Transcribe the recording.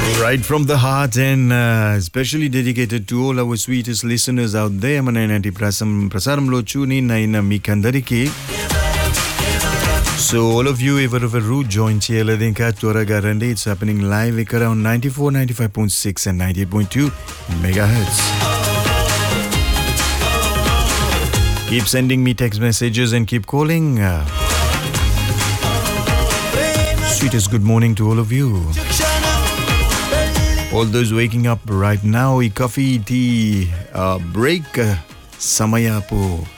Right from the heart and especially dedicated to all our sweetest listeners out there. Manayanaటి prasaramlo tune in అయిన మీకందరికీ. So all of you ఎవరెవరు join చేయలేదు ఇంకా త్వరగా రండి. It's happening live ఇక్కడ on 94, 95.6 and 98.2 megahertz. Keep sending me text messages and keep calling. Sweetest good morning to all of you. All those waking up right now, coffee, tea, break, samayapo.